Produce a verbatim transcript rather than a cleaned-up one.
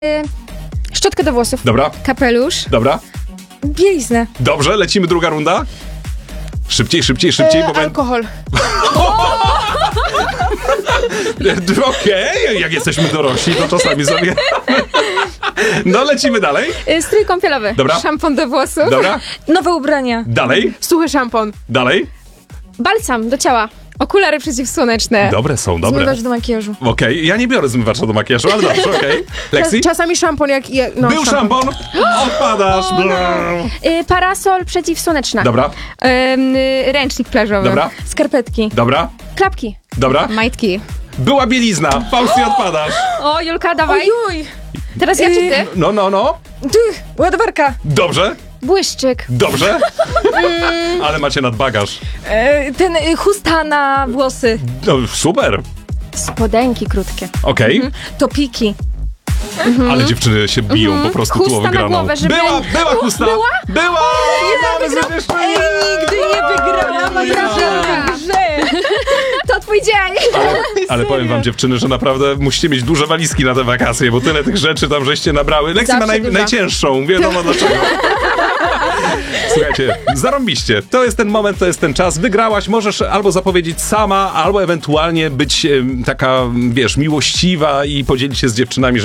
Y, szczotkę do włosów. Dobra, Kapelusz. dobra. Bieliznę. Dobrze, lecimy druga runda. Szybciej, szybciej, szybciej, E, bo będę... alkohol. Okej, jak jesteśmy dorośli, to czasami sobie... No, lecimy dalej. Y, strój kąpielowy. Dobra. Szampon do włosów. Dobra, Nowe ubrania. dalej, Suchy szampon. dalej. Balsam do ciała. Okulary przeciwsłoneczne. Dobre są, dobre. Zmywacz do makijażu. Okej, ja nie biorę zmywacza do makijażu, ale dobrze, okej. Lexi? Czasami szampon jak... jak no, Był szampon, odpadasz. Brrr. Y, parasol przeciwsłoneczna. Dobra, Ym, y, ręcznik plażowy. Dobra. Skarpetki. dobra, Klapki. dobra. Majtki. Była bielizna, Fausty, odpadasz. O, Julka, dawaj. Ojuj. Teraz ja czy ty? No, no, no. Ty, ładowarka. Dobrze, Błyszczyk. dobrze. Ale macie nadbagaż. E, ten y, chusta na włosy. No, super, Spodenki krótkie. okej. Topiki. Ale dziewczyny się biją po prostu Chusta tu o na wygraną. głowę, żeby- Była, była chusta. Była? Była! Mamy zwyciężczynię! Nigdy nie wygrałam. naprawdę. To twój dzień. Ale, ale powiem wam, dziewczyny, że naprawdę musicie mieć duże walizki na te wakacje, bo tyle tych rzeczy tam żeście nabrały. Lexi ma Zawsze naj, duża. najcięższą, wiadomo dlaczego. Słuchajcie, zarąbiście. To jest ten moment, to jest ten czas. Wygrałaś, możesz albo zapowiedzieć sama, albo ewentualnie być em, taka, wiesz, miłościwa i podzielić się z dziewczynami,